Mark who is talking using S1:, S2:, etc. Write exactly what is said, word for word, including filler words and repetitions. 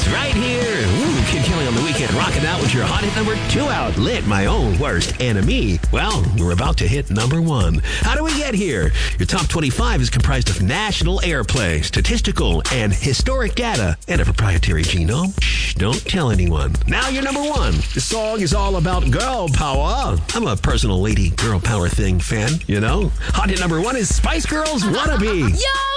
S1: Girls, right here. Ooh, Kid Kelly on the weekend, rocking out with your hot hit number two outlet, my own worst enemy. Well, we're about to hit number one. How do we get here? Your top twenty-five is comprised of national airplay, statistical and historic data, and a proprietary genome. Shh, don't tell anyone. Now you're number one. The song is all about girl power. I'm a personal lady girl power thing fan, you know? Hot hit number one is Spice Girls Wannabe.
S2: Yo!